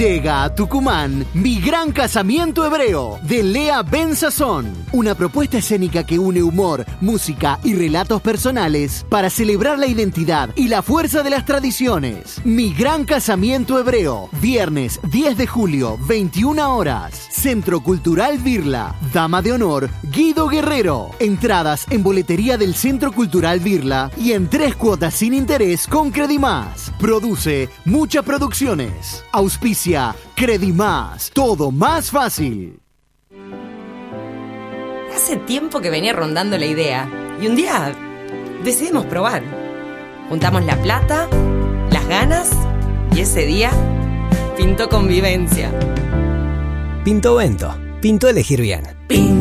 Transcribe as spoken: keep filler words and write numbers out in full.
Llega a Tucumán Mi Gran Casamiento Hebreo de Lea Ben Sazón. Una propuesta escénica que une humor, música y relatos personales para celebrar la identidad y la fuerza de las tradiciones. Mi Gran Casamiento Hebreo. Viernes diez de julio, veintiuna horas. Centro Cultural Birla. Dama de honor, Guido Guerrero. Entradas en boletería del Centro Cultural Birla y en tres cuotas sin interés con Credimás. Produce Muchas Producciones. Auspicia Credimás. Todo más fácil. Hace tiempo que venía rondando la idea y un día decidimos probar. Juntamos la plata, las ganas y ese día pintó convivencia. Pinto Vento. Pintó elegir bien. Pinto.